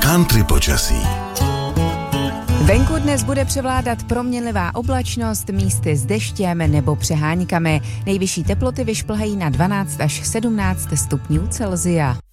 Country počasí. Venku dnes bude převládat proměnlivá oblačnost, místy s deštěm nebo přeháňkami. Nejvyšší teploty vyšplhají na 12 až 17 stupňů Celsia.